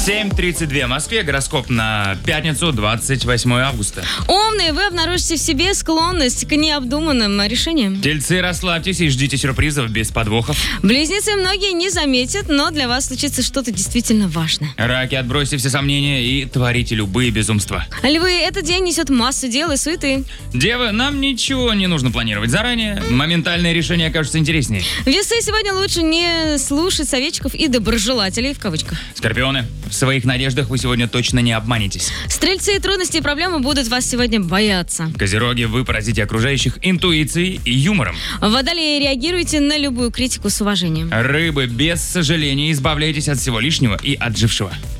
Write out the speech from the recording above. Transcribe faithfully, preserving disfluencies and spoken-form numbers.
семь тридцать два в Москве. Гороскоп на пятницу, двадцать восьмое августа. Умные, вы обнаружите в себе склонность к необдуманным решениям. Тельцы, расслабьтесь и ждите сюрпризов без подвохов. Близнецы многие не заметят, но для вас случится что-то действительно важное. Раки, отбросьте все сомнения и творите любые безумства. Львы, этот день несет массу дел и суеты. Девы, нам ничего не нужно планировать заранее. Моментальные решения окажутся интереснее. Весы, сегодня лучше не слушать советчиков и доброжелателей в кавычках. Скорпионы, в своих надеждах вы сегодня точно не обманетесь. Стрельцы, трудности и проблемы будут вас сегодня бояться. Козероги, вы поразите окружающих интуицией и юмором. Водолеи, реагируйте на любую критику с уважением. Рыбы, без сожаления избавляйтесь от всего лишнего и отжившего.